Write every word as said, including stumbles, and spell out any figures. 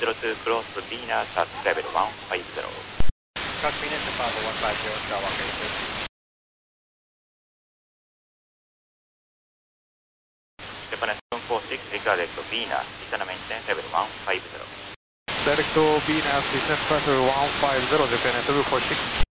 zero two cross Venus at level one five zero. Cross Venus at Bravo one five zero, Skywalker eight. Japan seven four six, regarded to Venus, descend maintain level one five zero. Direct to Venus, descent level one five zero, Japan seven four six.